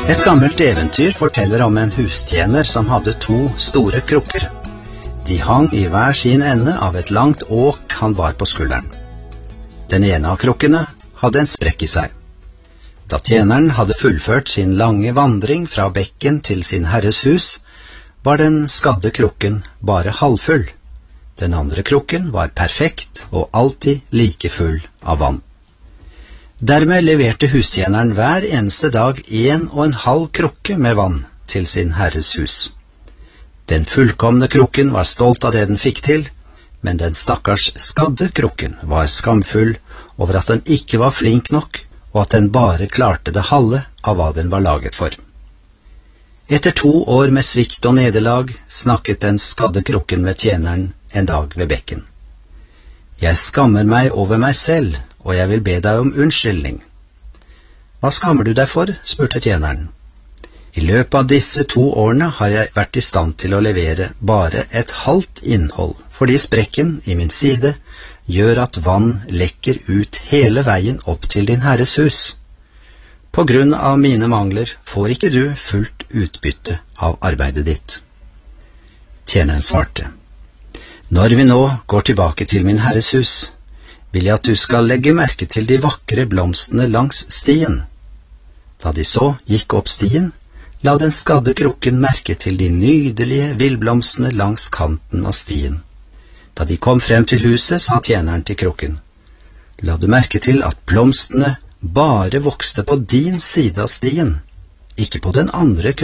Et gammelt eventyr forteller om en hustjener som hadde 2 store krukker. De hang i hver sin ende av et langt åk han bar på skulderen. Den ene av krukkene hadde en sprekk i seg. Da tjeneren hadde fullført sin lange vandring fra bekken til sin herres hus, var den skadde krukken bare halvfull. Den andre krukken var perfekt og alltid like full av vann. Dermed leverte hustjeneren hver eneste dag 1,5 krukke med vann til sin herres hus. Den fullkomne krukken var stolt av det den fikk til, men den stakkars skadde krukken var skamfull over at den ikke var flink nok, og at den bare klarte det halve av hva den var laget for. Etter 2 år med svikt og nederlag snakket den skadde krukken med tjeneren en dag ved bekken. «Jeg skammer meg over meg selv, og jeg vil be deg om unnskyldning.» «Hva skammer du deg for?» spurte tjeneren. «I løpet av disse 2 årene har jeg vært i stand til å levere bare et halvt innhold, fordi sprekken i min side gjør at vann lekker ut hele veien opp til din herres hus. På grunn av mine mangler får ikke du fullt utbytte av arbeidet ditt.» Tjeneren svarte: «Når vi nå går tilbake til min herres hus, vil jeg at du skal legge merke til de vakre blomstene langs stien.» Da de så gikk opp stien, la den skadde krukken merke til de nydelige villblomstene langs kanten av stien. Da de kom frem til huset, sa tjeneren til krukken: «La du merke til at blomstene bare vokste på din side av stien, ikke på den andre